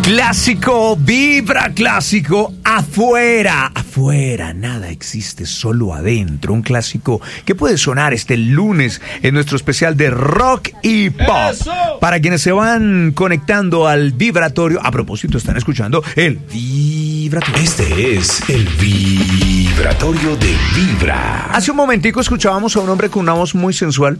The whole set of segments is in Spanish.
Clásico, vibra clásico, afuera, nada existe, solo adentro. Un clásico que puede sonar este lunes en nuestro especial de rock y pop. ¡Eso! Para quienes se van conectando al vibratorio, a propósito, están escuchando el vibratorio. Este es el vibratorio de Vibra. Hace un momentico escuchábamos a un hombre con una voz muy sensual,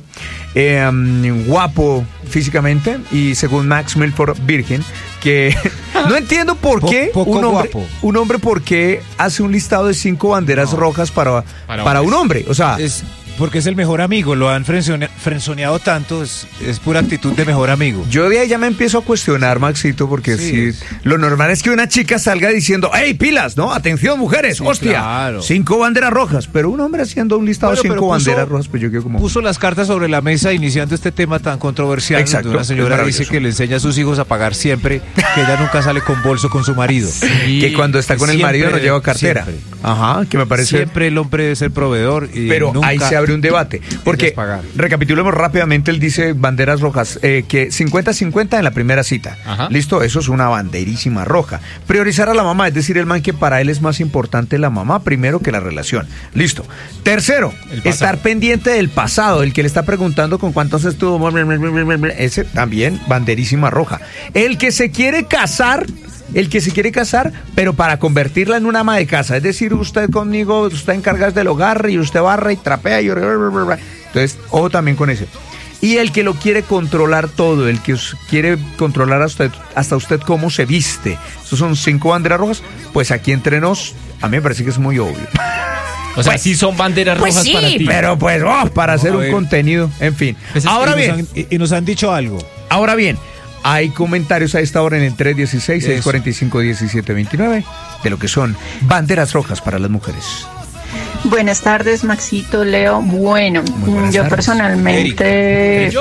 guapo físicamente y según Max Milford virgen, que no entiendo por qué un hombre por qué hace un listado de 5 banderas rojas para un hombre, o sea, es porque es el mejor amigo, lo han frenzoneado tanto, es pura actitud de mejor amigo. Yo de ahí ya me empiezo a cuestionar, Maxito, porque sí, lo normal es que una chica salga diciendo, ¡hey, pilas! ¿No? ¡Atención, mujeres! Sí, ¡hostia! Claro. 5 banderas rojas, pero un hombre haciendo un listado de 5 banderas rojas, pues yo quiero como... Puso las cartas sobre la mesa iniciando este tema tan controversial. Exacto. Donde una señora dice que le enseña a sus hijos a pagar siempre, que ella nunca sale con bolso con su marido. Sí, que cuando está con el marido no lleva cartera. Siempre. Ajá, que me parece... Siempre el hombre debe ser proveedor y pero nunca... ahí se abre un debate, porque recapitulemos rápidamente, él dice banderas rojas, que 50-50 en la primera cita. Ajá. Listo, eso es una banderísima roja. Priorizar a la mamá, es decir, el man que para él es más importante la mamá primero que la relación. Listo. Tercero, estar pendiente del pasado, el que le está preguntando con cuántos estuvo, ese también banderísima roja. El que se quiere casar, pero para convertirla en una ama de casa, es decir, usted conmigo, usted encarga del hogar y usted barra y trapea y... Entonces, ojo también con ese. Y el que lo quiere controlar todo, el que quiere controlar hasta usted cómo se viste. Esos son 5 banderas rojas. Pues aquí entre nos, a mí me parece que es muy obvio. O sea, pues, sí son banderas rojas para ti. Pero pues, para hacer un contenido, en fin. Pues ahora bien. Nos han dicho algo. Ahora bien, hay comentarios a esta hora en el 316-645-1729 de lo que son banderas rojas para las mujeres. Buenas tardes, Maxito, Leo. Bueno, yo personalmente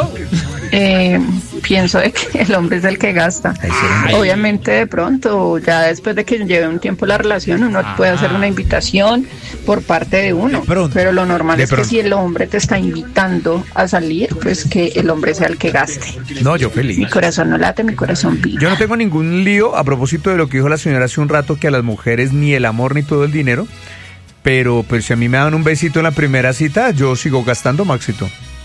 pienso de que el hombre es el que gasta. Obviamente, de pronto, ya después de que lleve un tiempo la relación, uno puede hacer una invitación por parte de uno. Pero lo normal es que si el hombre te está invitando a salir, pues que el hombre sea el que gaste. No, yo feliz. Mi corazón no late, mi corazón pide. Yo no tengo ningún lío a propósito de lo que dijo la señora hace un rato, que a las mujeres ni el amor ni todo el dinero. Pero si a mí me dan un besito en la primera cita, yo sigo gastando, Maxito.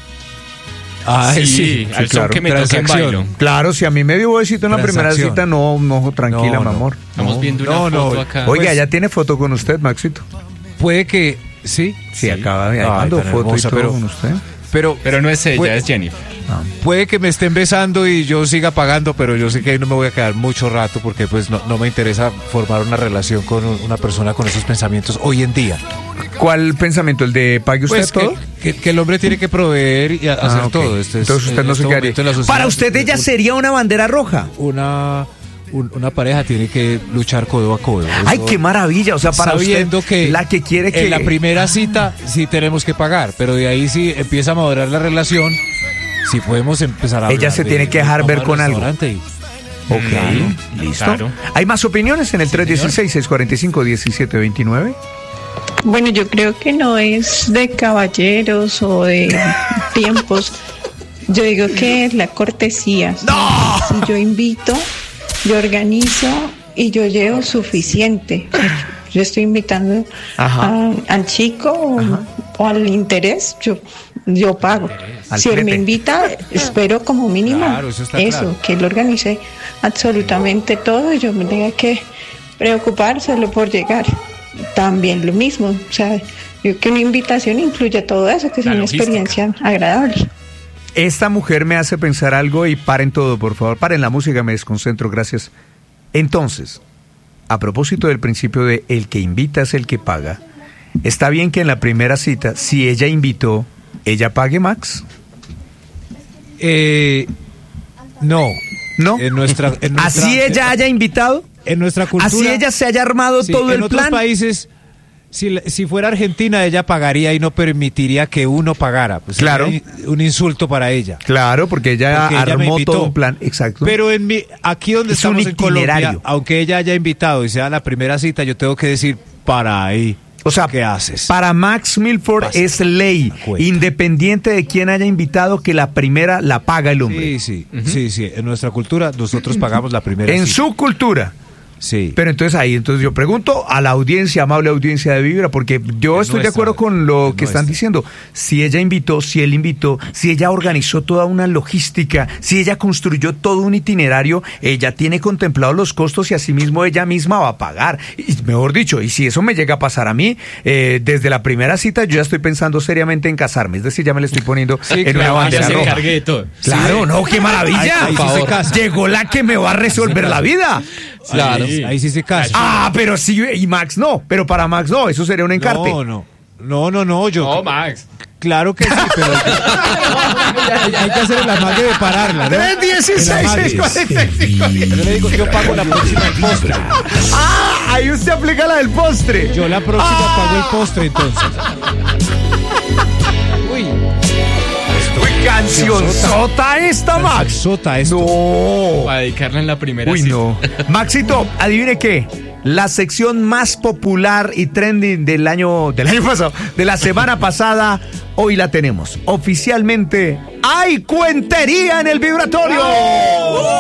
Sí, al son que me toque en bailo. Claro, si a mí me dio un besito en la primera cita, no, tranquila, mi amor. Estamos viendo una foto acá. Oiga, ya tiene foto con usted, Maxito. Puede que, sí. Sí, acaba de mandar foto y todo con usted. Pero no es ella, es Jennifer. Puede que me estén besando y yo siga pagando, pero yo sé que ahí no me voy a quedar mucho rato porque pues no me interesa formar una relación con una persona con esos pensamientos hoy en día. ¿Cuál pensamiento? ¿El de pague usted todo? Que el hombre tiene que proveer y hacer todo. Entonces usted no se quedaría. Para usted ella sería una bandera roja. Una pareja tiene que luchar codo a codo. ¡Ay, qué maravilla! O sea, para sabiendo usted, que la que quiere que... En la primera cita sí tenemos que pagar, pero de ahí sí empieza a madurar la relación, sí podemos empezar a hablar. Ella se tiene que dejar ver con algo. Ok, listo. Claro. ¿Hay más opiniones en el 316-645-1729? Bueno, yo creo que no es de caballeros o de tiempos. Yo digo que es la cortesía. ¡No! Si yo invito, yo organizo y yo llevo suficiente. Yo estoy invitando al chico o al interés, yo pago. Si él me invita, espero como mínimo claro. Que él organice absolutamente todo y yo me tenga que preocupar solo por llegar. También lo mismo, o sea, yo que una invitación incluye todo eso, que es una experiencia agradable. Esta mujer me hace pensar algo y paren todo, por favor, paren la música, me desconcentro, gracias. Entonces, a propósito del principio de el que invita es el que paga, ¿está bien que en la primera cita, si ella invitó, ella pague, Max? No. ¿Así ella haya invitado? En nuestra cultura. ¿Así ella se haya armado todo el plan? En otros países, si fuera Argentina, ella pagaría y no permitiría que uno pagara. Pues claro. Un insulto para ella. Claro, porque ella armó todo un plan. Exacto. Pero aquí donde estamos en Colombia, aunque ella haya invitado y sea la primera cita, yo tengo que decir para ahí. O sea, ¿qué haces? Para Max Milford es ley, independiente de quién haya invitado, que la primera la paga el hombre. Sí. En nuestra cultura nosotros pagamos la primera cita. En su cultura. Sí. Pero entonces yo pregunto a la audiencia, amable audiencia de Vibra, porque yo estoy de acuerdo con lo que están diciendo. Si ella invitó, si él invitó, si ella organizó toda una logística, si ella construyó todo un itinerario, ella tiene contemplados los costos y asimismo ella misma va a pagar. Y mejor dicho, y si eso me llega a pasar a mí, desde la primera cita yo ya estoy pensando seriamente en casarme. Es decir, ya me le estoy poniendo en una bandera roja. De todo. Claro, no, qué maravilla. Ahí sí se casa. Llegó la que me va a resolver la vida. Claro, ahí sí se casa. Pero sí, y Max no, pero para Max no, eso sería un encarte. No, yo. No, Max. Claro que sí, pero hay que hacer el amague de pararla, ¿no? 316-645. Yo le digo, yo pago la próxima el postre. Ahí usted aplica la del postre. Yo la próxima pago el postre, entonces. Uy, canción sota esta, Max. Sota esto. No. Para dedicarla en la primera cita. No. Maxito, adivine qué. La sección más popular y trending del año pasado, de la semana pasada, hoy la tenemos. Oficialmente, ¡hay cuentería en el vibratorio!